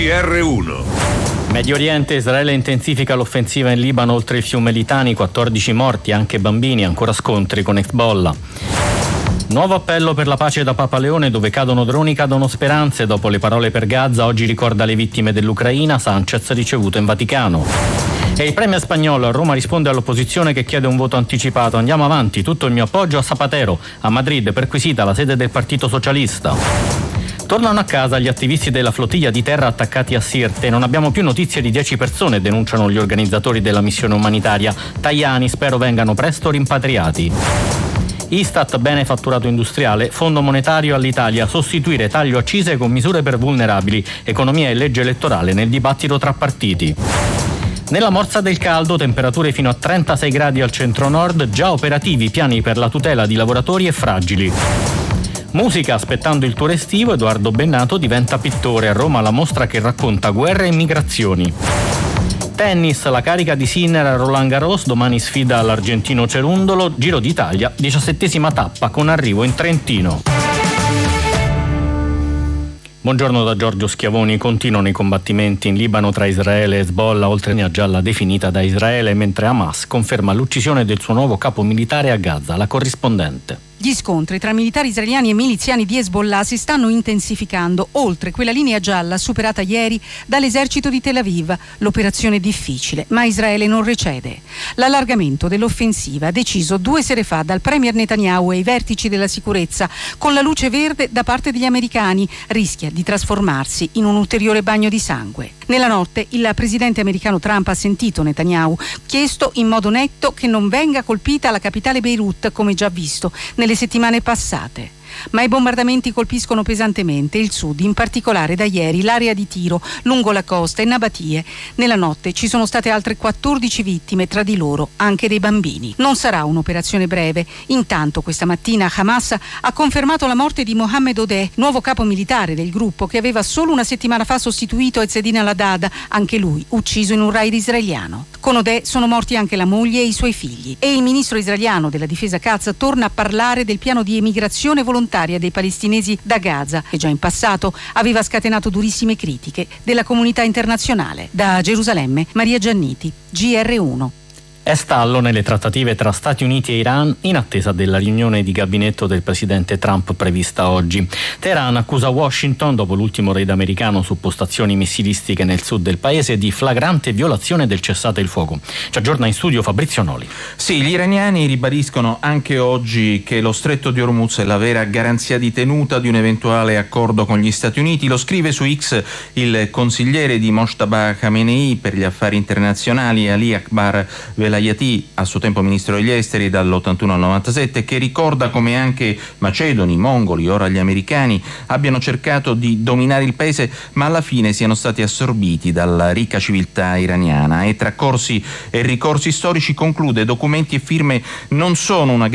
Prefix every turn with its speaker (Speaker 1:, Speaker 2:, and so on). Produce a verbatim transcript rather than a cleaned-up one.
Speaker 1: G R uno.
Speaker 2: Medio Oriente, Israele intensifica l'offensiva in Libano oltre il fiume Litani, quattordici morti, anche bambini, ancora scontri con Hezbollah. Nuovo appello per la pace da Papa Leone, dove cadono droni cadono speranze. Dopo le parole per Gaza, oggi ricorda le vittime dell'Ucraina, Sanchez ricevuto in Vaticano. E il premier spagnolo, a Roma risponde all'opposizione che chiede un voto anticipato. Andiamo avanti, tutto il mio appoggio a Zapatero. A Madrid, perquisita la sede del Partito Socialista. Tornano a casa gli attivisti della flottiglia di terra attaccati a Sirte. Non abbiamo più notizie di dieci persone, denunciano gli organizzatori della missione umanitaria. Tajani, spero vengano presto rimpatriati. Istat, bene fatturato industriale, Fondo monetario all'Italia, sostituire taglio accise con misure per vulnerabili, economia e legge elettorale nel dibattito tra partiti. Nella morsa del caldo, temperature fino a trentasei gradi al centro-nord, già operativi piani per la tutela di lavoratori e fragili. Musica, aspettando il tour estivo, Edoardo Bennato diventa pittore. A Roma la mostra che racconta guerre e migrazioni. Tennis, la carica di Sinner a Roland Garros, domani sfida l'argentino Cerundolo. Giro d'Italia, diciassettesima tappa con arrivo in Trentino. Buongiorno da Giorgio Schiavoni. Continuano i combattimenti in Libano tra Israele e Hezbollah, oltre a linea gialla definita da Israele, mentre Hamas conferma l'uccisione del suo nuovo capo militare a Gaza. La corrispondente.
Speaker 3: Gli scontri tra militari israeliani e miliziani di Hezbollah si stanno intensificando oltre quella linea gialla superata ieri dall'esercito di Tel Aviv. L'operazione è difficile, ma Israele non recede. L'allargamento dell'offensiva deciso due sere fa dal premier Netanyahu e i vertici della sicurezza con la luce verde da parte degli americani rischia di trasformarsi in un ulteriore bagno di sangue. Nella notte il presidente americano Trump ha sentito Netanyahu, chiesto in modo netto che non venga colpita la capitale Beirut come già visto nelle settimane passate. Ma i bombardamenti colpiscono pesantemente il sud, in particolare da ieri l'area di Tiro, lungo la costa e Nabatie. Nella notte ci sono state altre quattordici vittime, tra di loro anche dei bambini. Non sarà un'operazione breve. Intanto questa mattina Hamas ha confermato la morte di Mohammed Odeh, nuovo capo militare del gruppo che aveva solo una settimana fa sostituito Ezzedine al-Haddad, anche lui ucciso in un raid israeliano. Con Odeh sono morti anche la moglie e i suoi figli. E il ministro israeliano della difesa Katz torna a parlare del piano di emigrazione volontaria dei palestinesi da Gaza, che già in passato aveva scatenato durissime critiche della comunità internazionale. Da Gerusalemme, Maria Gianniti, G R uno.
Speaker 2: È stallo nelle trattative tra Stati Uniti e Iran in attesa della riunione di gabinetto del presidente Trump prevista oggi. Teheran accusa Washington, dopo l'ultimo raid americano su postazioni missilistiche nel sud del paese, di flagrante violazione del cessate il fuoco. Ci aggiorna in studio Fabrizio Noli.
Speaker 4: Sì, gli iraniani ribadiscono anche oggi che lo stretto di Hormuz è la vera garanzia di tenuta di un eventuale accordo con gli Stati Uniti. Lo scrive su X il consigliere di Mojtaba Khamenei per gli affari internazionali Ali Akbar Velayati, a suo tempo ministro degli esteri dall'ottantuno al novantasette, che ricorda come anche macedoni, mongoli, ora gli americani abbiano cercato di dominare il paese ma alla fine siano stati assorbiti dalla ricca civiltà iraniana. E tra corsi e ricorsi storici conclude: documenti e firme non sono una